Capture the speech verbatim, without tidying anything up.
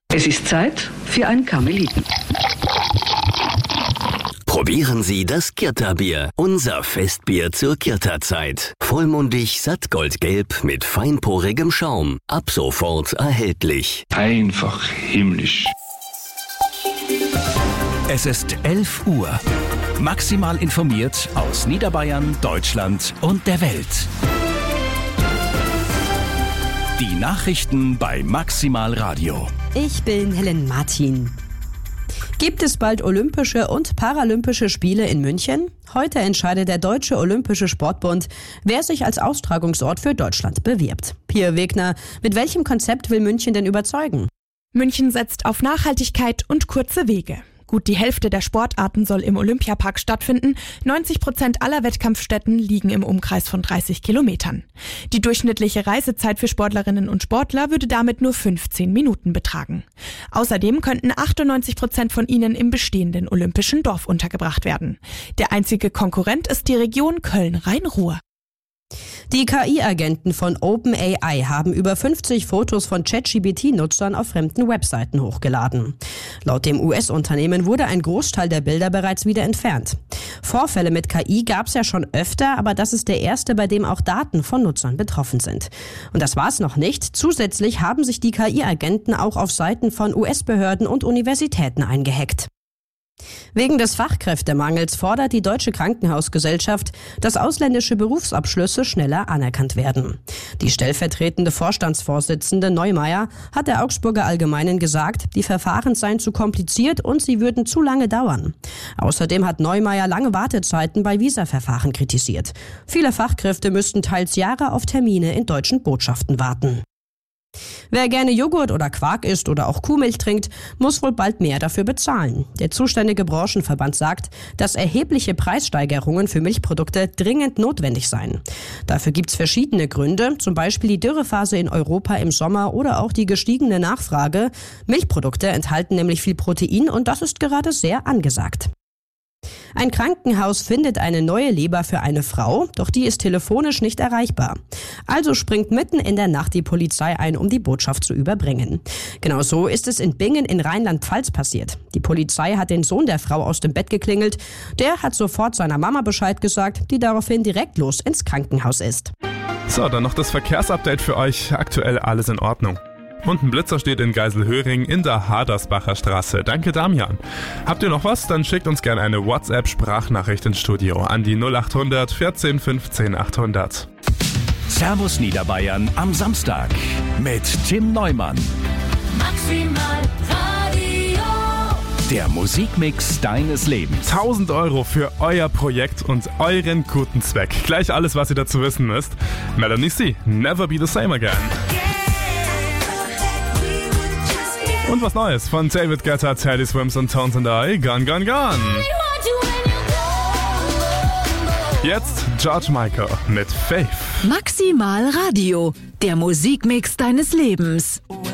Es ist Zeit für ein Karmeliten. Probieren Sie das Kirta-Bier, unser Festbier zur Kirta-Zeit. Vollmundig, sattgoldgelb mit feinporigem Schaum. Ab sofort erhältlich. Einfach himmlisch. Es ist elf Uhr. Maximal informiert aus Niederbayern, Deutschland und der Welt. Die Nachrichten bei Maximal Radio. Ich bin Helen Martin. Gibt es bald Olympische und Paralympische Spiele in München? Heute entscheidet der Deutsche Olympische Sportbund, wer sich als Austragungsort für Deutschland bewirbt. Pia Wegner, mit welchem Konzept will München denn überzeugen? München setzt auf Nachhaltigkeit und kurze Wege. Gut die Hälfte der Sportarten soll im Olympiapark stattfinden. neunzig Prozent aller Wettkampfstätten liegen im Umkreis von dreißig Kilometern. Die durchschnittliche Reisezeit für Sportlerinnen und Sportler würde damit nur fünfzehn Minuten betragen. Außerdem könnten achtundneunzig Prozent von ihnen im bestehenden olympischen Dorf untergebracht werden. Der einzige Konkurrent ist die Region Köln-Rhein-Ruhr. Die K I-Agenten von OpenAI haben über fünfzig Fotos von ChatGPT-Nutzern auf fremden Webseiten hochgeladen. Laut dem U S-Unternehmen wurde ein Großteil der Bilder bereits wieder entfernt. Vorfälle mit K I gab es ja schon öfter, aber das ist der erste, bei dem auch Daten von Nutzern betroffen sind. Und das war's noch nicht. Zusätzlich haben sich die K I-Agenten auch auf Seiten von U S-Behörden und Universitäten eingehackt. Wegen des Fachkräftemangels fordert die Deutsche Krankenhausgesellschaft, dass ausländische Berufsabschlüsse schneller anerkannt werden. Die stellvertretende Vorstandsvorsitzende Neumeier hat der Augsburger Allgemeinen gesagt, die Verfahren seien zu kompliziert und sie würden zu lange dauern. Außerdem hat Neumeier lange Wartezeiten bei Visaverfahren kritisiert. Viele Fachkräfte müssten teils Jahre auf Termine in deutschen Botschaften warten. Wer gerne Joghurt oder Quark isst oder auch Kuhmilch trinkt, muss wohl bald mehr dafür bezahlen. Der zuständige Branchenverband sagt, dass erhebliche Preissteigerungen für Milchprodukte dringend notwendig seien. Dafür gibt's verschiedene Gründe, zum Beispiel die Dürrephase in Europa im Sommer oder auch die gestiegene Nachfrage. Milchprodukte enthalten nämlich viel Protein und das ist gerade sehr angesagt. Ein Krankenhaus findet eine neue Leber für eine Frau, doch die ist telefonisch nicht erreichbar. Also springt mitten in der Nacht die Polizei ein, um die Botschaft zu überbringen. Genau so ist es in Bingen in Rheinland-Pfalz passiert. Die Polizei hat den Sohn der Frau aus dem Bett geklingelt. Der hat sofort seiner Mama Bescheid gesagt, die daraufhin direkt los ins Krankenhaus ist. So, dann noch das Verkehrsupdate für euch. Aktuell alles in Ordnung. Und ein Blitzer steht in Geiselhöring in der Hadersbacher Straße. Danke, Damian. Habt ihr noch was? Dann schickt uns gerne eine WhatsApp-Sprachnachricht ins Studio an die null achthundert vierzehn fünfzehn achthundert. Servus Niederbayern am Samstag mit Tim Neumann. Maximal Radio. Der Musikmix deines Lebens. tausend Euro für euer Projekt und euren guten Zweck. Gleich alles, was ihr dazu wissen müsst. Melanie C. Never Be the Same Again. Und was Neues von David Guetta, Teddy Swims und Tones and I, Gone, Gone, Gone. Jetzt George Michael mit Faith. Maximal Radio, der Musikmix deines Lebens.